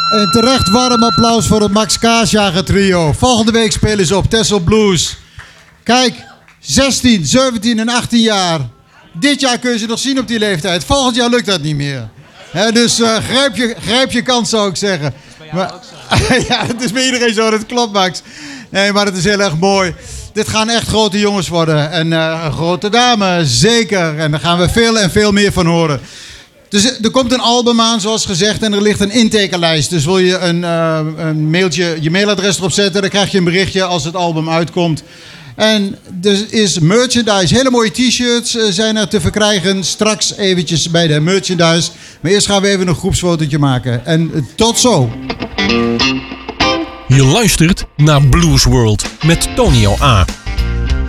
Een terecht warm applaus voor het Max Kaasjager trio. Volgende week spelen ze op Texel Blues. Kijk, 16, 17 en 18 jaar. Dit jaar kun je ze nog zien op die leeftijd. Volgend jaar lukt dat niet meer. Dus grijp je kans, zou ik zeggen. Maar, ja, het is bij iedereen zo, dat klopt, Max. Nee, maar het is heel erg mooi. Dit gaan echt grote jongens worden. En een grote dame, zeker. En daar gaan we veel en veel meer van horen. Dus er komt een album aan, zoals gezegd, en er ligt een intekenlijst. Dus wil je een mailtje, je mailadres erop zetten, dan krijg je een berichtje als het album uitkomt. En er is merchandise, hele mooie t-shirts zijn er te verkrijgen. Straks eventjes bij de merchandise. Maar eerst gaan we even een groepsfotootje maken. En tot zo. Je luistert naar Blues World met Tonio A.